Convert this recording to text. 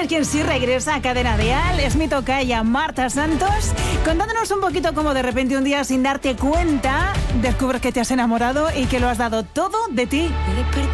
quien sí regresa a Cadena Dial es mi tocaya Marta Santos, contándonos un poquito cómo de repente un día sin darte cuenta descubres que te has enamorado y que lo has dado todo de ti.